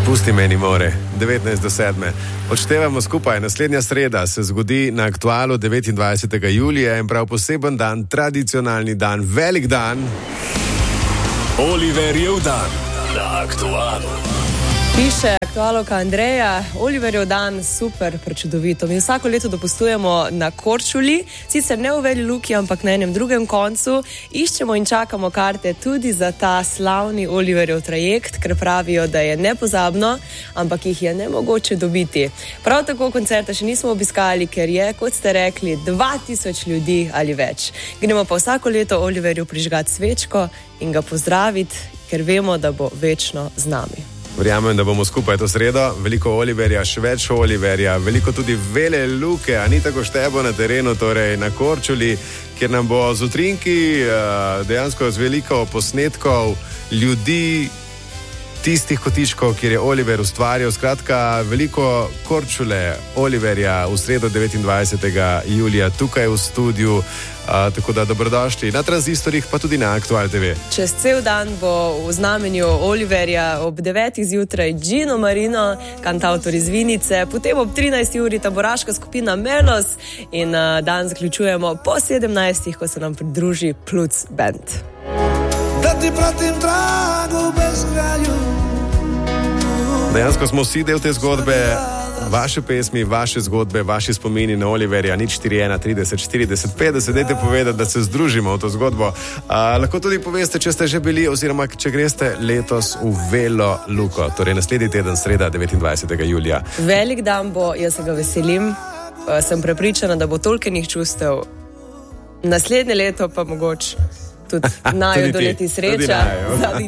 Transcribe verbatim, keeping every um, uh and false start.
Pusti meni more, devetnajst do sedme. Odštevamo skupaj, naslednja sreda se zgodi na Aktualu devetindvajsetega julija in prav poseben dan, tradicionalni dan, velik dan. Oliverjev dan na Aktualu. Piše aktualovka Andreja, Oliverjev dan, super, prečudovito. Mi vsako leto dopustujemo na Korčuli, sicer ne v Veli Luki, ampak na enem drugem koncu. Iščemo in čakamo karte tudi za ta slavni Oliverjev trajekt, ker pravijo, da je nepozabno, ampak jih je nemogoče dobiti. Prav tako koncerta še nismo obiskali, ker je, kot ste rekli, dva tisoč ljudi ali več. Gremo pa vsako leto Oliverju prižgati svečko in ga pozdraviti, ker vemo, da bo večno z nami. Verjamem, da bomo skupaj to sredo, veliko Oliverja, še več Oliverja, veliko tudi Vele Luke, Anita Koštebo na terenu, torej na Korčuli, kjer nam bo z utrinki, dejansko z veliko posnetkov ljudi, tistih kotičkov, kjer je Oliver ustvarjal. Skratka, veliko Korčule Oliverja v sredo devetindvajsetega julija tukaj v studiu. Uh, tako da dobrodošli na Tranzistorjih, pa tudi na Aktual te ve. Čez cel dan bo v znamenju Oliverja ob devetih zjutraj Gino Marino, kantavtor iz Vinice, potem ob trinajsti uri taboraška skupina Melos in uh, dan zaključujemo po sedemnajstih, ko se nam pridruži Pluc Band. Da ti pratim trago bez kraju. Dejansko smo vsi del te zgodbe. Vaše pesmi, vaše zgodbe, vaši spomini na Oliverja, nič štiri ena trideset štirideset petdeset, dajte povedati, da se združimo v to zgodbo. A, lahko tudi poveste, če ste že bili oziroma če greste letos v Velo Luko, torej naslednji teden, sreda devetindvajsetega julija. Velik dan bo, jaz se ga veselim, sem prepričana, da bo tolkenih čustev. Naslednje leto pa mogoče tudi najo doleti sreča.